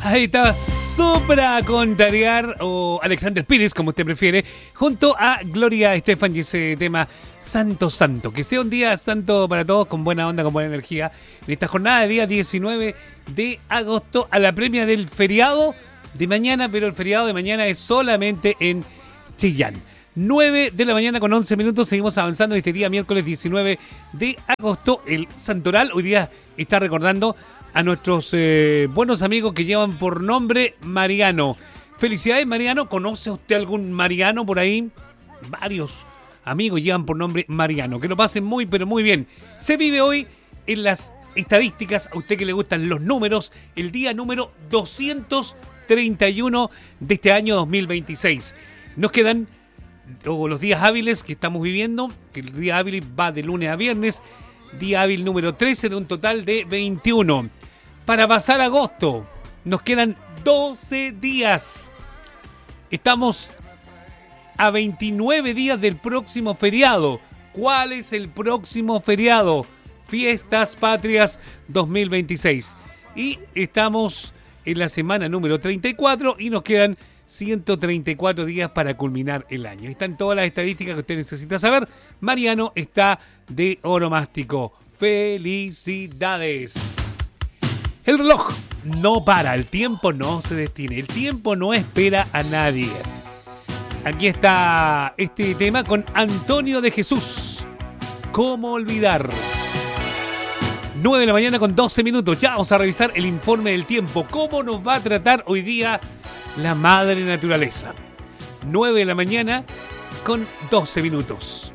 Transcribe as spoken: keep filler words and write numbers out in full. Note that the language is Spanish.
Ahí estaba Sopra con Tarear o Alexander Pires, como usted prefiere, junto a Gloria Estefan y ese tema Santo Santo. Que sea un día santo para todos, con buena onda, con buena energía. En esta jornada de día diecinueve de agosto, a la premia del feriado de mañana, pero el feriado de mañana es solamente en Chillán. nueve de la mañana con once minutos, seguimos avanzando este día miércoles diecinueve de agosto. El Santoral hoy día está recordando a nuestros eh, buenos amigos que llevan por nombre Mariano. Felicidades, Mariano. ¿Conoce usted algún Mariano por ahí? Varios amigos llevan por nombre Mariano. Que lo pasen muy, pero muy bien. Se vive hoy en las estadísticas, a usted que le gustan los números, el día número doscientos treinta y uno de este año dos mil veintiséis. Nos quedan o los días hábiles que estamos viviendo, que el día hábil va de lunes a viernes, día hábil número trece de un total de veintiuno. Para pasar agosto, nos quedan doce días. Estamos a veintinueve días del próximo feriado. ¿Cuál es el próximo feriado? Fiestas Patrias dos mil veintiséis. Y estamos en la semana número treinta y cuatro y nos quedan ciento treinta y cuatro días para culminar el año. Están todas las estadísticas que usted necesita saber. Mariano está de onomástico. ¡Felicidades! El reloj no para, el tiempo no se detiene, el tiempo no espera a nadie. Aquí está este tema con Antonio de Jesús. ¿Cómo olvidar? nueve de la mañana con doce minutos. Ya vamos a revisar el informe del tiempo. ¿Cómo nos va a tratar hoy día la madre naturaleza? nueve de la mañana con doce minutos.